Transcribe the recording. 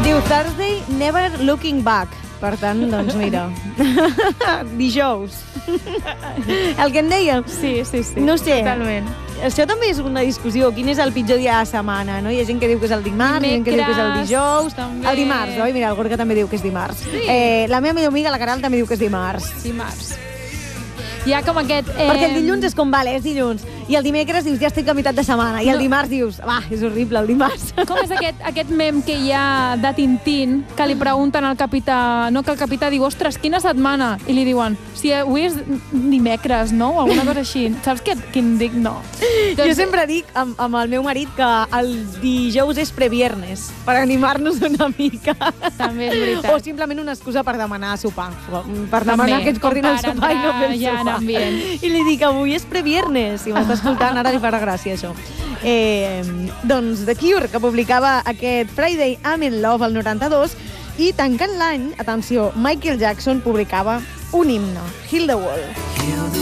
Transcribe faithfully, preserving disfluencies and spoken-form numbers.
Diu Thursday, never looking back. Per tant, doncs mira, dijous. El que em deia? Sí, sí, sí. No sé. Totalment. Això també és una discussió. Quin és el pitjor dia de la setmana, no? Hi ha gent que diu que és el dimarts, hi ha gent que diu que és el dijous. també. El dimarts, oi? Mira, el Gorka també diu que és dimarts. Sí. Eh, la meva millor amiga, la Caral, també diu que és dimarts. Dimarts. Hi ha com aquest... Eh... Perquè el dilluns és com, vale, és dilluns. I el dimecres dius, ja estic a meitat de setmana. I el No. dimarts dius, va, és horrible el dimarts. Com és aquest, aquest mem que hi ha de Tintín que li pregunten al capità... No, que el capità diu, ostres, quina setmana? I li diuen, si avui és dimecres, no? O alguna cosa així. Saps què, quin dic? No. Jo sempre dic amb, amb el meu marit que el dijous és previernes, per animar-nos una mica. També és veritat. O simplement una excusa per demanar sopar. Per demanar També, que ens portin el per sopar i no entrar fer el ja en sopar. ambient. I li dic, avui és previernes. Si m'està escoltant, ara li farà gràcia, això. Eh, doncs The Cure, que publicava aquest Friday I'm in Love al noranta-dos, i tancant l'any, atenció, Michael Jackson publicava un himne, Heal the World.